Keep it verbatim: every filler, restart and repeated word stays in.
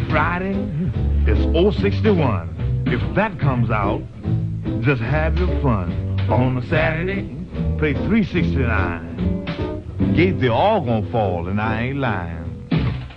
Friday, it's oh sixty-one. If that comes out, just have your fun. On a Saturday, play three sixty-nine. Gate, they all gonna fall, and I ain't lying.